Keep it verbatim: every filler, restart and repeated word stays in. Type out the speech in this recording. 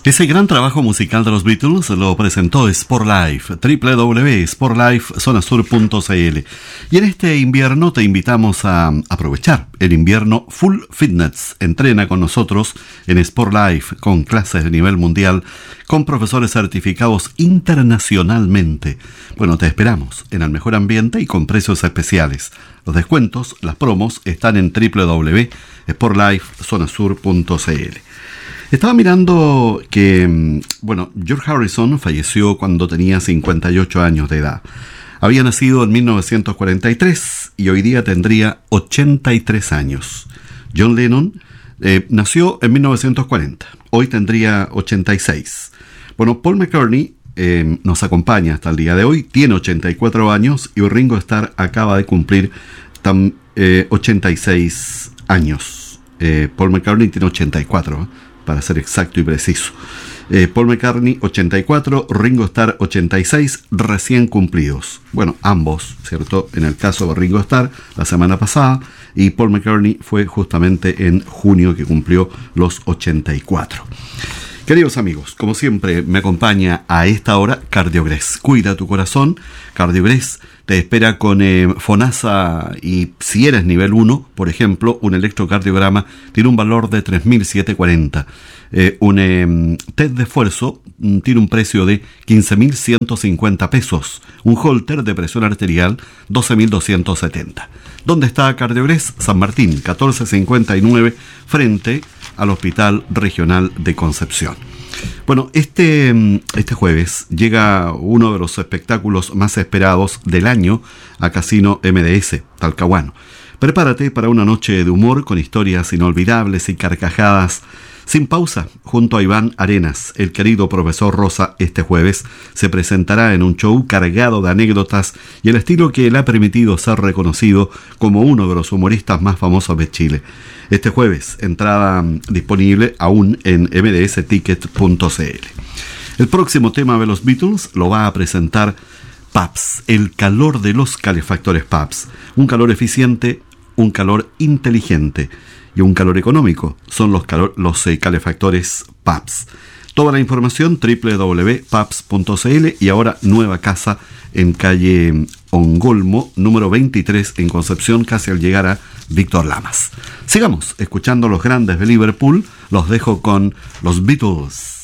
Ese gran trabajo musical de los Beatles lo presentó Sportlife, doble u doble u doble u punto sportlife zona sur punto c l. Y en este invierno te invitamos a aprovechar el invierno Full Fitness. Entrena con nosotros en Sportlife con clases de nivel mundial, con profesores certificados internacionalmente. Bueno, te esperamos en el mejor ambiente y con precios especiales. Los descuentos, las promos están en doble u doble u doble u punto sportlife zona sur punto c l. Estaba mirando que, bueno, George Harrison falleció cuando tenía cincuenta y ocho años de edad. Había nacido en mil novecientos cuarenta y tres y hoy día tendría ochenta y tres años. John Lennon eh, nació en mil novecientos cuarenta, hoy tendría ochenta y seis. Bueno, Paul McCartney eh, nos acompaña hasta el día de hoy, tiene ochenta y cuatro años y Ringo Starr acaba de cumplir tam, eh, ochenta y seis años. Eh, Paul McCartney tiene ochenta y cuatro, ¿eh? Para ser exacto y preciso. Eh, Paul McCartney ochenta y cuatro, Ringo Starr ochenta y seis, recién cumplidos. Bueno, ambos, ¿cierto? En el caso de Ringo Starr, la semana pasada, y Paul McCartney fue justamente en junio que cumplió los ochenta y cuatro. Queridos amigos, como siempre me acompaña a esta hora Cardiogrés. Cuida tu corazón. Cardiogrés te espera con eh, FONASA, y si eres nivel uno, por ejemplo, un electrocardiograma tiene un valor de tres mil setecientos cuarenta. Eh, un eh, test de esfuerzo mm, tiene un precio de quince mil ciento cincuenta pesos. Un holter de presión arterial doce mil doscientos setenta. ¿Dónde está Cardiogrés? San Martín, catorce cincuenta y nueve, frente al Hospital Regional de Concepción. Bueno, este, este jueves llega uno de los espectáculos más esperados del año a Casino M D S, Talcahuano. Prepárate para una noche de humor con historias inolvidables y carcajadas sin pausa. Junto a Iván Arenas, el querido profesor Rosa, este jueves se presentará en un show cargado de anécdotas y el estilo que le ha permitido ser reconocido como uno de los humoristas más famosos de Chile. Este jueves, entrada disponible aún en m d s ticket punto c l. El próximo tema de los Beatles lo va a presentar Pabst, el calor de los calefactores Pabst. Un calor eficiente, un calor inteligente y un calor económico. Son los, calor, los eh, calefactores Pabst. Toda la información doble u doble u doble u punto pabst punto c l, y ahora nueva casa en calle Ongolmo, número veintitrés, en Concepción, casi al llegar a Víctor Lamas. Sigamos escuchando los grandes de Liverpool. Los dejo con los Beatles.